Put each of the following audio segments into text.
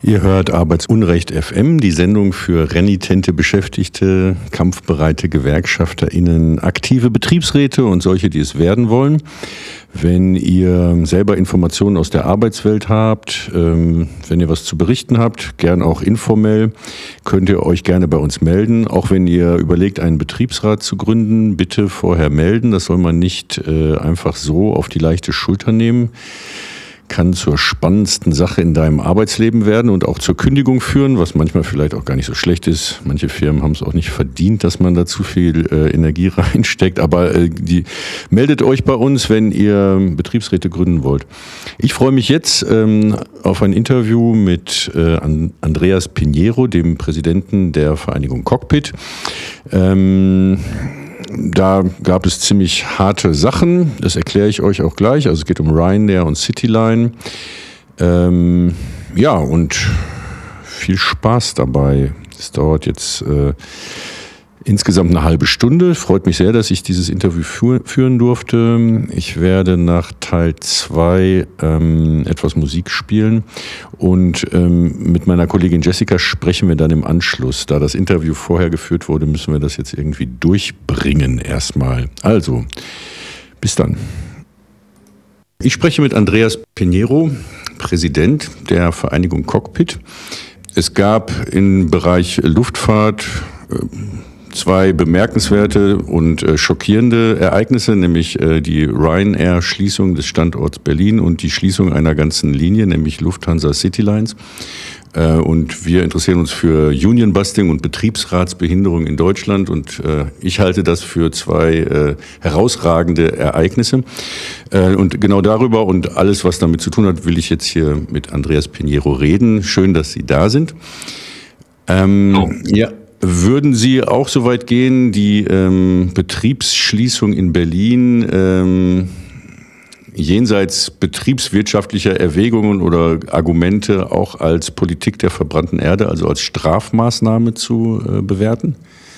Ihr hört Arbeitsunrecht FM, die Sendung für renitente Beschäftigte, kampfbereite GewerkschafterInnen, aktive Betriebsräte und solche, die es werden wollen. Wenn ihr selber Informationen aus der Arbeitswelt habt, wenn ihr was zu berichten habt, gern auch informell, könnt ihr euch gerne bei uns melden. Auch wenn ihr überlegt, einen Betriebsrat zu gründen, bitte vorher melden. Das soll man nicht einfach so auf die leichte Schulter nehmen. Kann zur spannendsten Sache in deinem Arbeitsleben werden und auch zur Kündigung führen, was manchmal vielleicht auch gar nicht so schlecht ist. Manche Firmen haben es auch nicht verdient, dass man da zu viel Energie reinsteckt, aber meldet euch bei uns, wenn ihr Betriebsräte gründen wollt. Ich freue mich jetzt auf ein Interview mit Andreas Pinheiro, dem Präsidenten der Vereinigung Cockpit. Da gab es ziemlich harte Sachen, das erkläre ich euch auch gleich. Also es geht um Ryanair und Cityline. Ja, und viel Spaß dabei. Es dauert jetzt insgesamt eine halbe Stunde. Freut mich sehr, dass ich dieses Interview führen durfte. Ich werde nach Teil 2 etwas Musik spielen und mit meiner Kollegin Jessica sprechen wir dann im Anschluss. Da das Interview vorher geführt wurde, müssen wir das jetzt irgendwie durchbringen erstmal. Also, bis dann. Ich spreche mit Andreas Pinheiro, Präsident der Vereinigung Cockpit. Es gab im Bereich Luftfahrt zwei bemerkenswerte und schockierende Ereignisse, nämlich die Ryanair-Schließung des Standorts Berlin und die Schließung einer ganzen Linie, nämlich Lufthansa Citylines. Und wir interessieren uns für Union-Busting und Betriebsratsbehinderung in Deutschland und ich halte das für zwei herausragende Ereignisse. Und genau darüber und alles, was damit zu tun hat, will ich jetzt hier mit Andreas Pinheiro reden. Schön, dass Sie da sind. Ja. Würden Sie auch so weit gehen, die Betriebsschließung in Berlin jenseits betriebswirtschaftlicher Erwägungen oder Argumente auch als Politik der verbrannten Erde, also als Strafmaßnahme zu bewerten?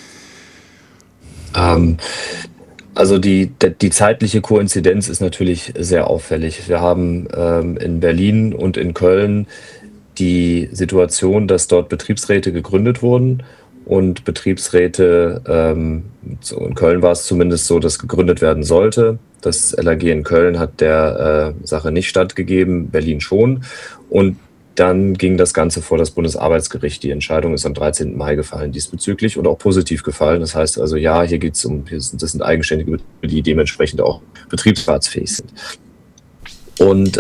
Also die zeitliche Koinzidenz ist natürlich sehr auffällig. Wir haben in Berlin und in Köln die Situation, dass dort Betriebsräte gegründet wurden. Und Betriebsräte, in Köln war es zumindest so, dass gegründet werden sollte. Das LAG in Köln hat der Sache nicht stattgegeben, Berlin schon. Und dann ging das Ganze vor das Bundesarbeitsgericht. Die Entscheidung ist am 13. Mai gefallen diesbezüglich und auch positiv gefallen. Das heißt also, ja, hier geht es das sind eigenständige Betriebe, die dementsprechend auch betriebsratsfähig sind. Und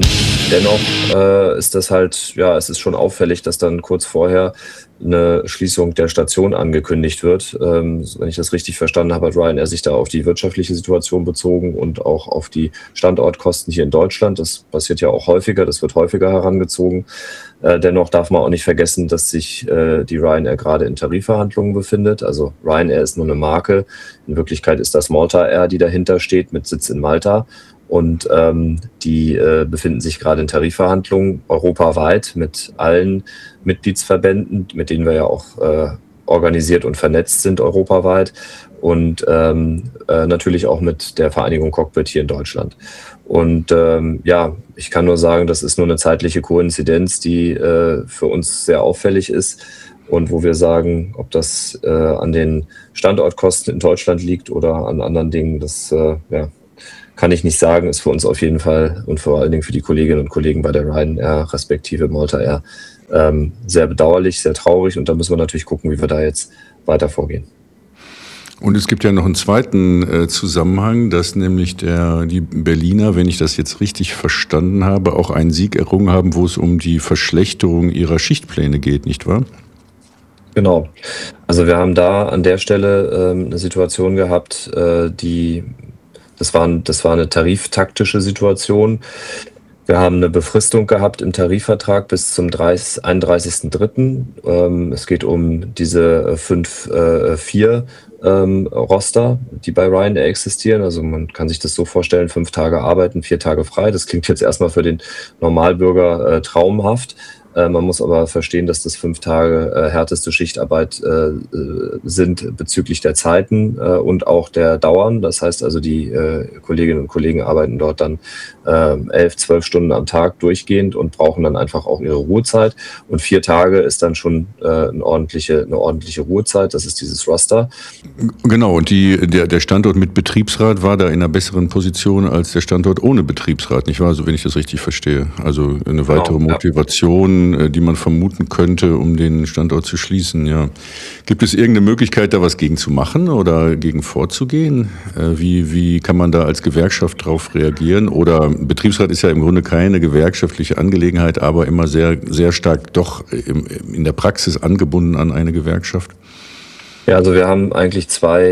dennoch ist das halt, ja, es ist schon auffällig, dass dann kurz vorher eine Schließung der Station angekündigt wird. Wenn ich das richtig verstanden habe, hat Ryanair sich da auf die wirtschaftliche Situation bezogen und auch auf die Standortkosten hier in Deutschland. Das passiert ja auch häufiger, das wird häufiger herangezogen. Dennoch darf man auch nicht vergessen, dass sich die Ryanair gerade in Tarifverhandlungen befindet. Also Ryanair ist nur eine Marke. In Wirklichkeit ist das Malta Air, die dahinter steht, mit Sitz in Malta. Und die befinden sich gerade in Tarifverhandlungen europaweit mit allen Mitgliedsverbänden, mit denen wir ja auch organisiert und vernetzt sind europaweit und natürlich auch mit der Vereinigung Cockpit hier in Deutschland. Und ja, ich kann nur sagen, das ist nur eine zeitliche Koinzidenz, die für uns sehr auffällig ist und wo wir sagen, ob das an den Standortkosten in Deutschland liegt oder an anderen Dingen, das ja, kann ich nicht sagen, ist für uns auf jeden Fall und vor allen Dingen für die Kolleginnen und Kollegen bei der Ryanair respektive Malta Air sehr bedauerlich, sehr traurig und da müssen wir natürlich gucken, wie wir da jetzt weiter vorgehen. Und es gibt ja noch einen zweiten Zusammenhang, dass nämlich die Berliner, wenn ich das jetzt richtig verstanden habe, auch einen Sieg errungen haben, wo es um die Verschlechterung ihrer Schichtpläne geht, nicht wahr? Genau. Also wir haben da an der Stelle eine Situation gehabt, das war eine tariftaktische Situation. Wir haben eine Befristung gehabt im Tarifvertrag bis zum 31.03. Es geht um diese 5-4 Roster, die bei Ryanair existieren. Also man kann sich das so vorstellen, 5 Tage arbeiten, 4 Tage frei. Das klingt jetzt erstmal für den Normalbürger traumhaft. Man muss aber verstehen, dass das 5 Tage härteste Schichtarbeit sind bezüglich der Zeiten und auch der Dauern. Das heißt also, die Kolleginnen und Kollegen arbeiten dort dann 11, 12 Stunden am Tag durchgehend und brauchen dann einfach auch ihre Ruhezeit. Und 4 Tage ist dann schon eine ordentliche Ruhezeit. Das ist dieses Roster. Genau, und der Standort mit Betriebsrat war da in einer besseren Position als der Standort ohne Betriebsrat, nicht wahr? So, wenn ich das richtig verstehe. Also eine weitere Motivation, die man vermuten könnte, um den Standort zu schließen, ja. Gibt es irgendeine Möglichkeit, da was gegen zu machen oder gegen vorzugehen? Wie kann man da als Gewerkschaft drauf reagieren? Oder Betriebsrat ist ja im Grunde keine gewerkschaftliche Angelegenheit, aber immer sehr, sehr stark doch in der Praxis angebunden an eine Gewerkschaft. Ja, also wir haben eigentlich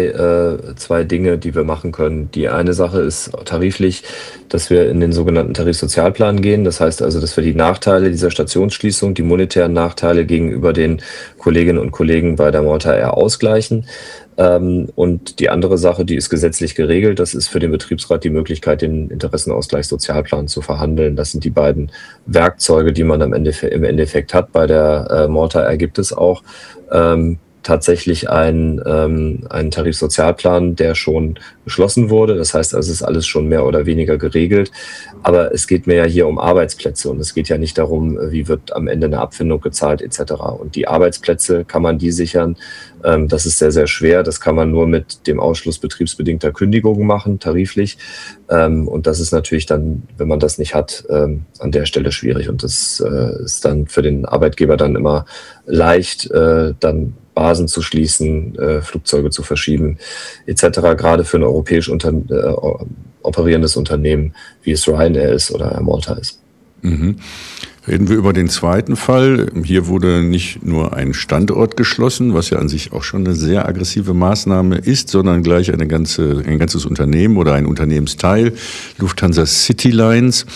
zwei Dinge, die wir machen können. Die eine Sache ist tariflich, dass wir in den sogenannten Tarifsozialplan gehen. Das heißt also, dass wir die Nachteile dieser Stationsschließung, die monetären Nachteile gegenüber den Kolleginnen und Kollegen bei der Malta Air ausgleichen. Und die andere Sache, die ist gesetzlich geregelt, das ist für den Betriebsrat die Möglichkeit, den Interessenausgleichssozialplan zu verhandeln. Das sind die beiden Werkzeuge, die man im Endeffekt hat. Bei der Malta Air gibt es auch tatsächlich einen Tarifsozialplan, der schon beschlossen wurde. Das heißt, also es ist alles schon mehr oder weniger geregelt. Aber es geht mir ja hier um Arbeitsplätze und es geht ja nicht darum, wie wird am Ende eine Abfindung gezahlt etc. Und die Arbeitsplätze, kann man die sichern? Das ist sehr, sehr schwer. Das kann man nur mit dem Ausschluss betriebsbedingter Kündigungen machen, tariflich. Und das ist natürlich dann, wenn man das nicht hat, an der Stelle schwierig. Und das ist dann für den Arbeitgeber dann immer leicht, dann Basen zu schließen, Flugzeuge zu verschieben, etc. Gerade für ein europäisch operierendes Unternehmen, wie es Ryanair ist oder Air Malta ist. Mhm. Reden wir über den zweiten Fall. Hier wurde nicht nur ein Standort geschlossen, was ja an sich auch schon eine sehr aggressive Maßnahme ist, sondern gleich ein ganzes Unternehmen oder ein Unternehmensteil, Lufthansa Citylines.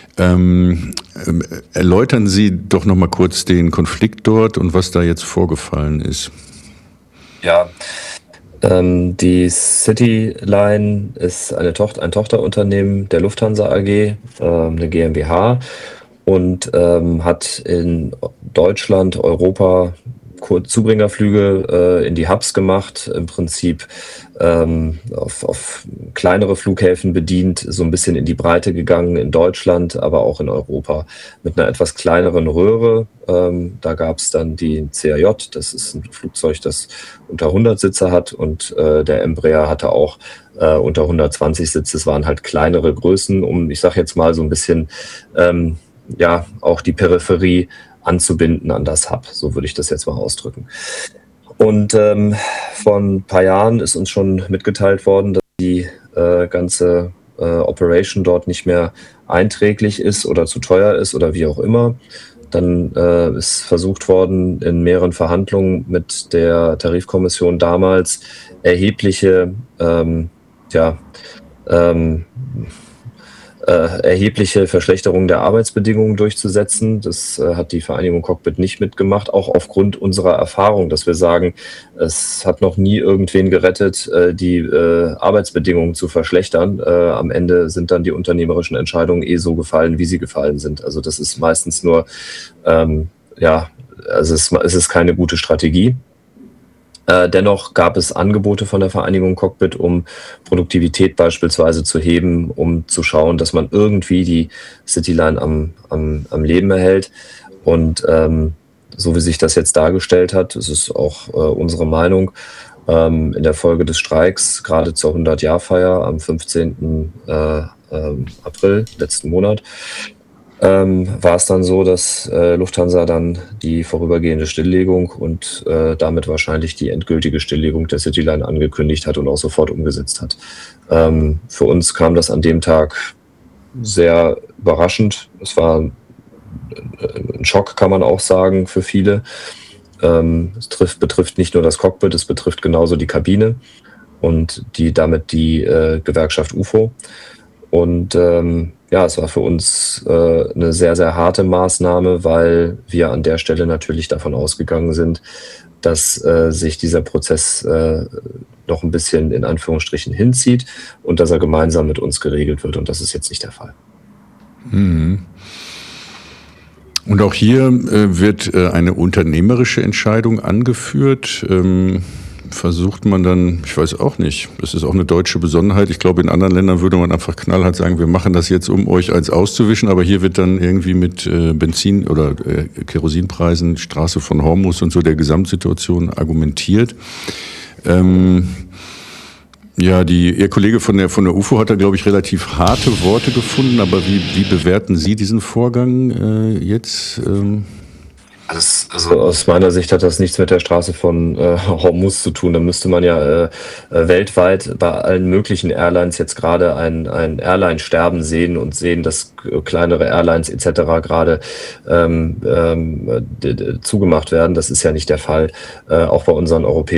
Erläutern Sie doch noch mal kurz den Konflikt dort und was da jetzt vorgefallen ist. Ja, die Cityline ist ein Tochterunternehmen der Lufthansa AG, eine GmbH, und hat in Deutschland, Europa Zubringerflüge in die Hubs gemacht, im Prinzip auf kleinere Flughäfen bedient, so ein bisschen in die Breite gegangen in Deutschland, aber auch in Europa mit einer etwas kleineren Röhre. Da gab es dann die CAJ, das ist ein Flugzeug, das unter 100 Sitze hat, und der Embraer hatte auch unter 120 Sitze. Es waren halt kleinere Größen, um, ich sage jetzt mal, so ein bisschen auch die Peripherie anzubinden an das Hub, so würde ich das jetzt mal ausdrücken. Und vor ein paar Jahren ist uns schon mitgeteilt worden, dass die ganze Operation dort nicht mehr einträglich ist oder zu teuer ist oder wie auch immer. Dann ist versucht worden, in mehreren Verhandlungen mit der Tarifkommission damals erhebliche Verschlechterung der Arbeitsbedingungen durchzusetzen. Das hat die Vereinigung Cockpit nicht mitgemacht, auch aufgrund unserer Erfahrung, dass wir sagen, es hat noch nie irgendwen gerettet, die Arbeitsbedingungen zu verschlechtern. Am Ende sind dann die unternehmerischen Entscheidungen so gefallen, wie sie gefallen sind. Also das ist meistens nur, es ist keine gute Strategie. Dennoch gab es Angebote von der Vereinigung Cockpit, um Produktivität beispielsweise zu heben, um zu schauen, dass man irgendwie die Cityline am Leben erhält. Und so wie sich das jetzt dargestellt hat, das ist auch unsere Meinung, in der Folge des Streiks, gerade zur 100-Jahr-Feier am 15. April letzten Monat, war es dann so, dass Lufthansa dann die vorübergehende Stilllegung und damit wahrscheinlich die endgültige Stilllegung der Cityline angekündigt hat und auch sofort umgesetzt hat. Für uns kam das an dem Tag sehr überraschend. Es war ein Schock, kann man auch sagen, für viele. Es betrifft nicht nur das Cockpit, es betrifft genauso die Kabine und damit die Gewerkschaft UFO. Und es war für uns eine sehr, sehr harte Maßnahme, weil wir an der Stelle natürlich davon ausgegangen sind, dass sich dieser Prozess noch ein bisschen in Anführungsstrichen hinzieht und dass er gemeinsam mit uns geregelt wird. Und das ist jetzt nicht der Fall. Mhm. Und auch hier wird eine unternehmerische Entscheidung angeführt. Versucht man dann, ich weiß auch nicht, das ist auch eine deutsche Besonderheit. Ich glaube, in anderen Ländern würde man einfach knallhart sagen, wir machen das jetzt, um euch eins auszuwischen, aber hier wird dann irgendwie mit Benzin- oder Kerosinpreisen, Straße von Hormuz und so der Gesamtsituation argumentiert. Ja, Ihr Kollege von der UFO hat da, glaube ich, relativ harte Worte gefunden, aber wie bewerten Sie diesen Vorgang jetzt? Also aus meiner Sicht hat das nichts mit der Straße von Hormuz zu tun. Da müsste man ja weltweit bei allen möglichen Airlines jetzt gerade ein Airline-Sterben sehen und sehen, dass kleinere Airlines etc. gerade zugemacht werden. Das ist ja nicht der Fall, auch bei unseren europäischen